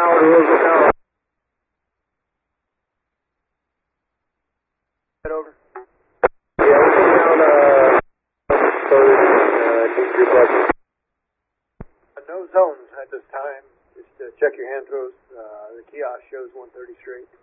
tower to Roosevelt Tower. Over. Yeah, we're putting down, Team Group X. No zones at this time. Just check your hand throws. The kiosk shows 130 straight.